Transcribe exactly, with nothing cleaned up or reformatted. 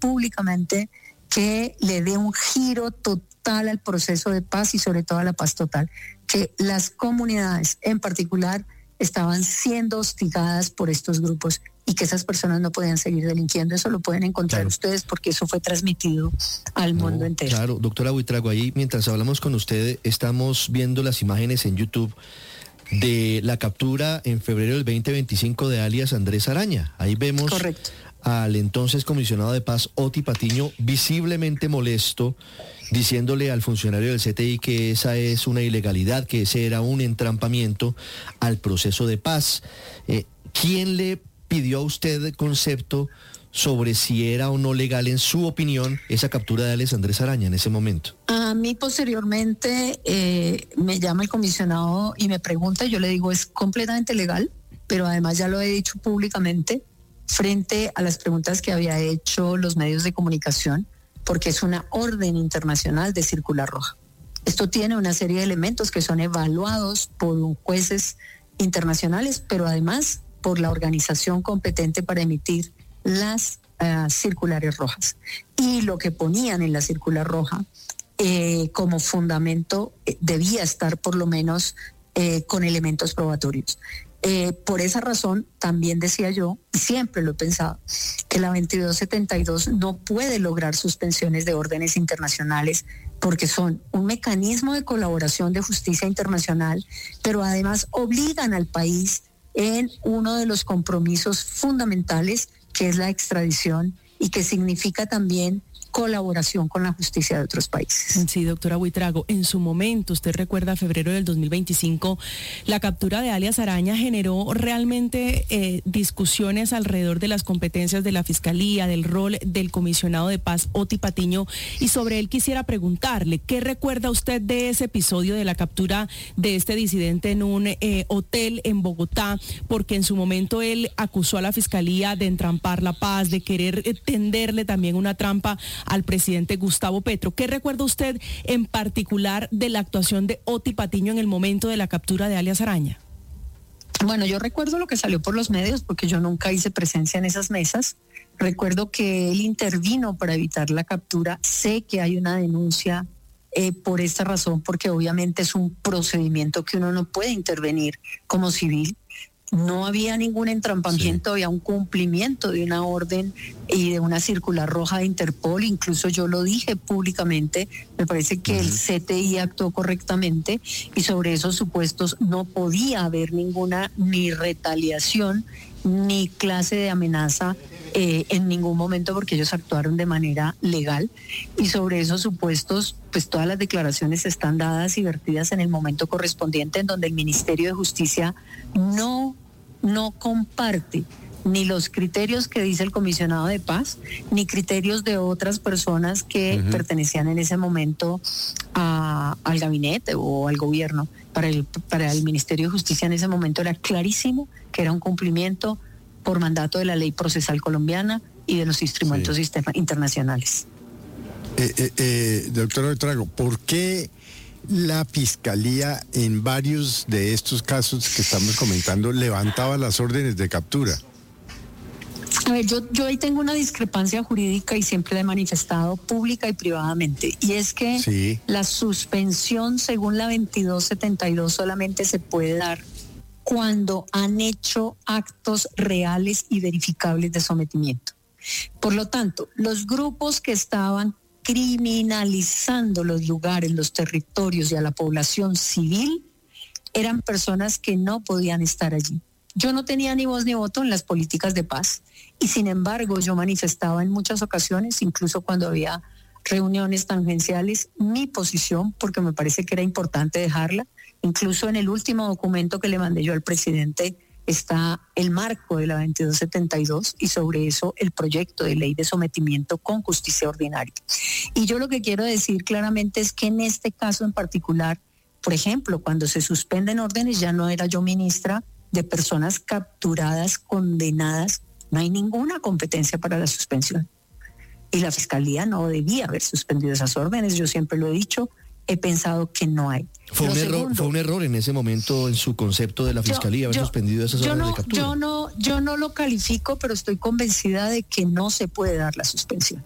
públicamente que le dé un giro total al proceso de paz y sobre todo a la paz total, que las comunidades en particular estaban siendo hostigadas por estos grupos y que esas personas no podían seguir delinquiendo. Eso lo pueden encontrar claro. ustedes porque eso fue transmitido al no, mundo entero. Claro, doctora Buitrago, ahí mientras hablamos con usted estamos viendo las imágenes en YouTube de la captura en febrero del veinte veinticinco de alias Andrés Araña. Ahí vemos Correcto. al entonces comisionado de paz Oti Patiño visiblemente molesto, diciéndole al funcionario del C T I que esa es una ilegalidad, que ese era un entrampamiento al proceso de paz. Eh, ¿Quién le pidió a usted concepto sobre si era o no legal, en su opinión, esa captura de alias Andrés Araña en ese momento? A mí posteriormente eh, me llama el comisionado y me pregunta, yo le digo es completamente legal, pero además ya lo he dicho públicamente frente a las preguntas que había hecho los medios de comunicación, porque es una orden internacional de circular roja. Esto tiene una serie de elementos que son evaluados por jueces internacionales, pero además por la organización competente para emitir las uh, circulares rojas. Y lo que ponían en la circular roja eh, como fundamento eh, debía estar por lo menos eh, con elementos probatorios. Eh, por esa razón también decía yo, y siempre lo he pensado, que la veintidós setenta y dos no puede lograr suspensiones de órdenes internacionales porque son un mecanismo de colaboración de justicia internacional, pero además obligan al país en uno de los compromisos fundamentales, que es la extradición y que significa también colaboración con la justicia de otros países. Sí, doctora Buitrago, en su momento, usted recuerda, febrero del dos mil veinticinco, la captura de alias Araña generó realmente eh, discusiones alrededor de las competencias de la Fiscalía, del rol del comisionado de paz Oti Patiño, y sobre él quisiera preguntarle, ¿qué recuerda usted de ese episodio de la captura de este disidente en un eh, hotel en Bogotá? Porque en su momento él acusó a la Fiscalía de entrampar la paz, de querer eh, tenderle también una trampa al presidente Gustavo Petro. ¿Qué recuerda usted en particular de la actuación de Oti Patiño en el momento de la captura de alias Araña? Bueno, yo recuerdo lo que salió por los medios porque yo nunca hice presencia en esas mesas. Recuerdo que él intervino para evitar la captura. Sé que hay una denuncia eh, por esta razón, porque obviamente es un procedimiento que uno no puede intervenir como civil. No había ningún entrampamiento, sí. Había un cumplimiento de una orden y de una circular roja de Interpol. Incluso yo lo dije públicamente, me parece que uh-huh. el C T I actuó correctamente y sobre esos supuestos no podía haber ninguna ni retaliación ni clase de amenaza eh, en ningún momento, porque ellos actuaron de manera legal, y sobre esos supuestos pues todas las declaraciones están dadas y vertidas en el momento correspondiente, en donde el Ministerio de Justicia no, no comparte ni los criterios que dice el comisionado de paz, ni criterios de otras personas que uh-huh. pertenecían en ese momento a, al gabinete o al gobierno. Para el, para el Ministerio de Justicia en ese momento era clarísimo que era un cumplimiento por mandato de la ley procesal colombiana y de los instrumentos sí. internacionales. Eh, eh, eh, doctora Buitrago, ¿por qué la Fiscalía en varios de estos casos que estamos comentando levantaba las órdenes de captura? A ver, yo, yo ahí tengo una discrepancia jurídica y siempre la he manifestado pública y privadamente, y es que sí. la suspensión según la veintidós setenta y dos solamente se puede dar cuando han hecho actos reales y verificables de sometimiento. Por lo tanto, los grupos que estaban criminalizando los lugares, los territorios y a la población civil eran personas que no podían estar allí. Yo no tenía ni voz ni voto en las políticas de paz y sin embargo yo manifestaba en muchas ocasiones, incluso cuando había reuniones tangenciales, mi posición, porque me parece que era importante dejarla. Incluso en el último documento que le mandé yo al presidente está el marco de la veintidós setenta y dos y sobre eso el proyecto de ley de sometimiento con justicia ordinaria. Y yo lo que quiero decir claramente es que en este caso en particular, por ejemplo, cuando se suspenden órdenes, ya no era yo ministra de personas capturadas, condenadas, no hay ninguna competencia para la suspensión. Y la Fiscalía no debía haber suspendido esas órdenes, yo siempre lo he dicho, he pensado que no hay. Fue un, error, fue un error en ese momento en su concepto de la Fiscalía yo, haber yo, suspendido esas órdenes no, de captura. Yo no, yo no lo califico, pero estoy convencida de que no se puede dar la suspensión.